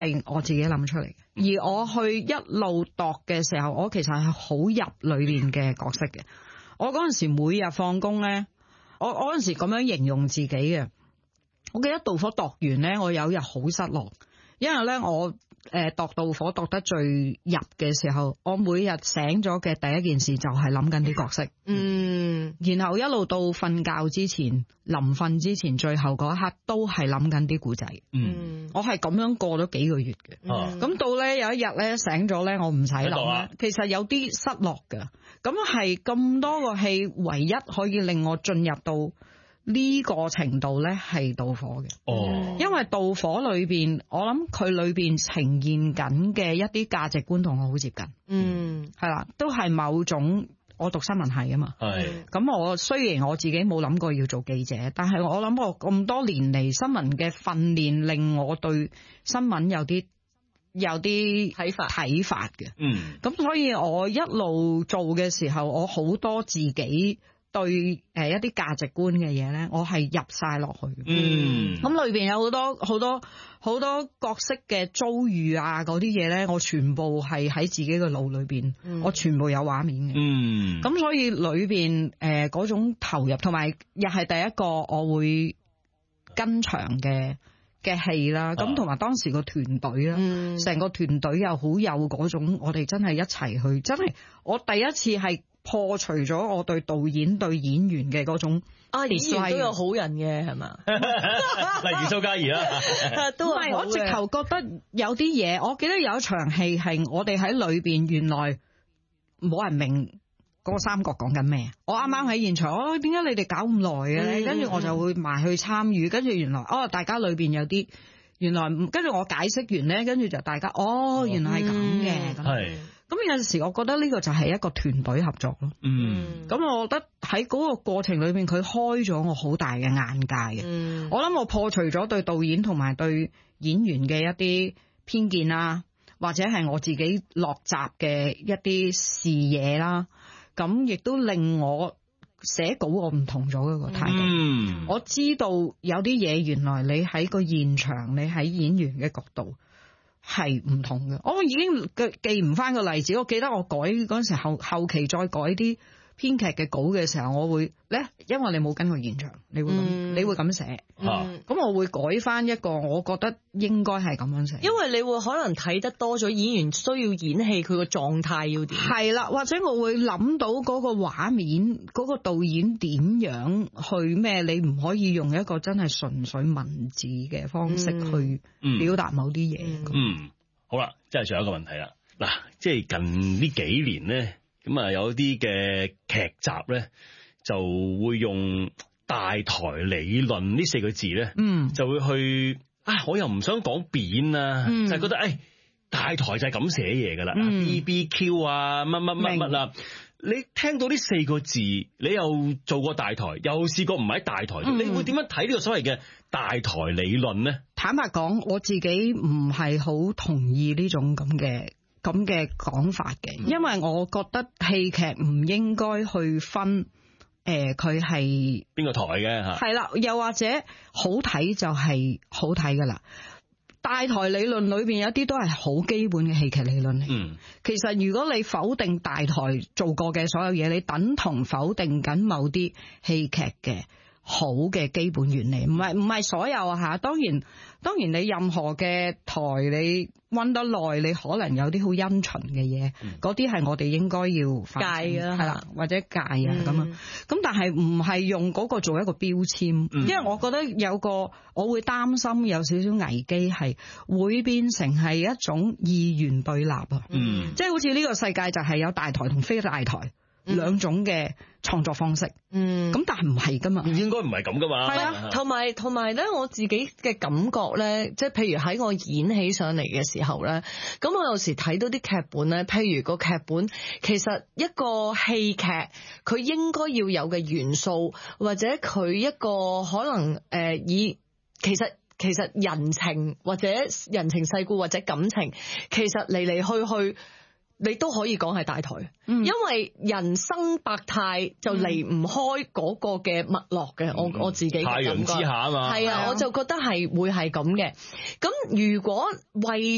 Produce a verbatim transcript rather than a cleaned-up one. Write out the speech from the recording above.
係我自己諗出嚟嘅。而我去一路度嘅時候，我其實係好入裏面嘅角色嘅。我嗰陣時每日放工咧，我我嗰陣時咁樣形容自己嘅。我記得導火度完咧，我有一日好失落，因為咧我誒度導火度得最入嘅時候，我每日醒咗嘅第一件事就係諗緊啲角色，嗯，然後一路到瞓覺之前、臨瞓之前、最後嗰一刻都係諗緊啲故仔，嗯，我係咁樣過咗幾個月嘅，咁、嗯、到咧有一日咧醒咗咧，我唔使諗啦，其實有啲失落㗎，咁係咁多個戲，唯一可以令我進入到呢個程度咧係導火嘅，哦，因為導火裏邊，我諗佢裏邊呈現緊嘅一啲價值觀同我好接近，嗯，係啦，都係某種我讀新聞系啊嘛，係，咁我雖然我自己冇諗過要做記者，但係我諗我咁多年嚟新聞嘅訓練令我對新聞有啲有啲睇法睇法嘅，嗯，咁所以我一路做嘅時候，我好多自己對誒一啲價值觀嘅嘢咧，我係入晒落去嘅。嗯，咁裏邊有好多好多好多角色嘅遭遇啊，嗰啲嘢咧，我全部係喺自己嘅腦裏邊，嗯，我全部有畫面嘅。嗯，咁所以裏邊誒嗰種投入，同埋又係第一個我會跟場嘅嘅戲啦。咁同埋當時個團隊啦，成，嗯，個團隊又好有嗰種，我哋真係一齊去，真係我第一次係破除咗我對導演對演員嘅嗰種啊，演員都有好人嘅係嘛？ 例如蘇嘉儀啦， 都係我直頭覺得有啲嘢，我記得有一場戲係我哋喺裏邊，原來冇人明嗰個三角講緊咩。我啱啱喺現場，哦，點解你哋搞咁耐嘅咧？跟住我就會埋去參與，跟住原來哦，大家裏邊有啲原來，跟住我解釋完咧，跟住就大家哦，原來係咁嘅，係。咁有陣時，我覺得呢個就係一個團隊合作咯。嗯，咁我覺得喺嗰個過程裏面，佢開咗我好大嘅眼界嘅。嗯，我諗我破除咗對導演同埋對演員嘅一啲偏見啦，或者係我自己落閘嘅一啲視野啦。咁亦都令我寫稿我唔同咗嗰個態度。嗯，我知道有啲嘢原來你喺個現場，你喺演員嘅角度係唔同嘅，我已經記唔翻個例子。我記得我改嗰陣時候，後期再改啲編劇嘅稿嘅時候，我會咧，因為你冇跟過現場，你會咁、嗯，你會咁寫，咁、嗯、我會改翻一個，我覺得應該係咁樣寫， 因為你會可能睇得多咗演員需要演戲，佢個狀態要點， 係啦，或者我會諗到嗰個畫面，嗰、嗰個導演點樣去咩？你唔可以用一個真係純粹文字嘅方式去表達某啲嘢。 嗯，嗯，好啦，即係仲有一個問題啦，嗱，即係近呢幾年咧。咁啊，有啲嘅劇集咧，就會用大台理論呢四個字咧，嗯，就會去啊，我又唔想講扁啊，嗯、就係覺得誒、哎，大台就係咁寫嘢噶啦 ，B B Q 啊，乜乜乜乜啊，你聽到呢四個字，你又做過大台，又試過唔喺大台，嗯、你會點樣睇呢個所謂嘅大台理論咧？ 坦白講，我自己唔係好同意呢種咁嘅。咁嘅講法嘅，因為我覺得戲劇唔應該去分，誒佢係邊個台嘅吓， 係啦，又或者好睇就係好睇噶啦。大台理論裏邊有啲都係好基本嘅戲劇理論嚟。嗯，其實如果你否定大台做過嘅所有嘢，你等同否定緊某啲戲劇嘅好嘅基本原理，唔係唔係所有啊吓。當然當然你任何嘅台你溫得耐，你可能有啲好因循嘅嘢，嗰啲係我哋應該要戒啊， 係啦，或者戒啊咁啊。咁、嗯、但係唔係用嗰個做一個標籤、嗯，因為我覺得有個我會擔心有少少危機係會變成係一種二元對立啊。嗯，即係好似呢個世界就係有大台同非大台。兩種嘅創作方式，嗯，咁但係唔係噶嘛， 應該唔係咁噶嘛， 係啊，同埋同埋咧，我自己嘅感覺咧，即係譬如喺我演起上嚟嘅時候咧，咁我有時睇到啲劇本咧，譬如個劇本，其實一個戲劇佢應該要有嘅元素，或者佢一個可能誒、呃、以其實其實人情或者人情世故或者感情，其實嚟嚟去去。你都可以講係大台，嗯，因為人生百態就離唔開嗰個嘅脈絡嘅，我我自己太陽之下啊嘛， 係啊，我就覺得係會係咁嘅。咁如果為